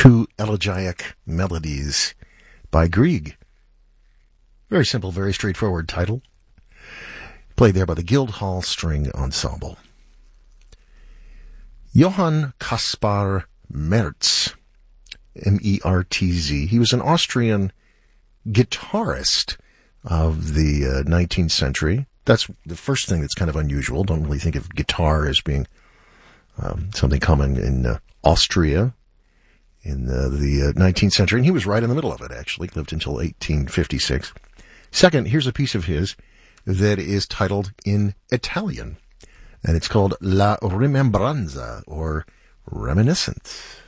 Two Elegiac Melodies by Grieg. Very simple, very straightforward title. Played there by the Guildhall String Ensemble. Johann Caspar Merz, M-E-R-T-Z. He was an Austrian guitarist of the 19th century. That's the first thing that's kind of unusual. Don't really think of guitar as being something common in Austria in the 19th century. And he was right in the middle of it, actually. Lived until 1856. Second, here's a piece of his that is titled in Italian. And it's called La Rimembranza, or Reminiscence.